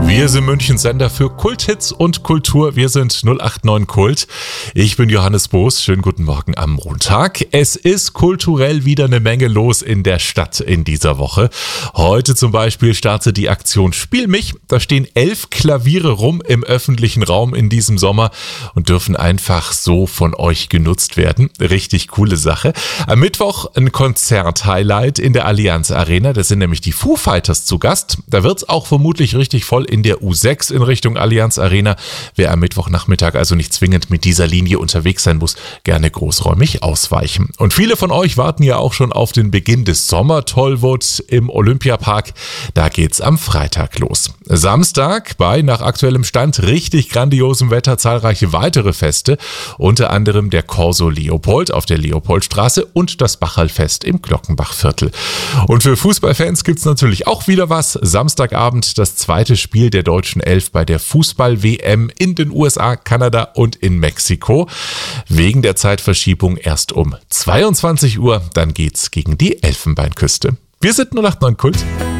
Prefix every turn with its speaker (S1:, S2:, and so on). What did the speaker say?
S1: Wir sind Münchens Sender für Kulthits und Kultur. Wir sind 089 Kult. Ich bin Johannes Boos. Schönen guten Morgen am Montag. Es ist kulturell wieder eine Menge los in der Stadt in dieser Woche. Heute zum Beispiel startet die Aktion Spiel mich. Da stehen 11 Klaviere rum im öffentlichen Raum in diesem Sommer und dürfen einfach so von euch genutzt werden. Richtig coole Sache. Am Mittwoch ein Konzert-Highlight in der Allianz Arena. Da sind nämlich die Foo Fighters zu Gast. Da wird es auch vermutlich richtig voll in der U6 in Richtung Allianz Arena. Wer am Mittwochnachmittag also nicht zwingend mit dieser Linie unterwegs sein muss, gerne großräumig ausweichen. Und viele von euch warten ja auch schon auf den Beginn des Sommer-Tollwut im Olympiapark. Da geht's am Freitag los. Samstag bei, nach aktuellem Stand, richtig grandiosem Wetter zahlreiche weitere Feste, unter anderem der Corso Leopold auf der Leopoldstraße und das Bachalfest im Glockenbachviertel. Und für Fußballfans gibt's natürlich auch wieder was. Samstagabend das zweite Spiel der deutschen Elf bei der Fußball-WM in den USA, Kanada und in Mexiko. Wegen der Zeitverschiebung erst um 22 Uhr, dann geht's gegen die Elfenbeinküste. Wir sind 089 Kult.